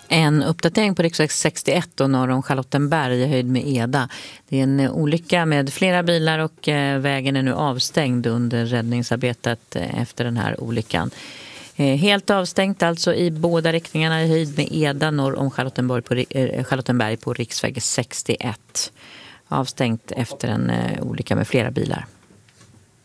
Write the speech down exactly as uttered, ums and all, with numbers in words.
En uppdatering på riksväg sextioett och norr om Charlottenberg i höjd med Eda. Det är en olycka med flera bilar och vägen är nu avstängd under räddningsarbetet efter den här olyckan. Helt avstängt alltså i båda riktningarna i höjd med Eda norr om Charlottenberg på, Charlottenberg på riksväg sextioett. Avstängt efter en olycka med flera bilar.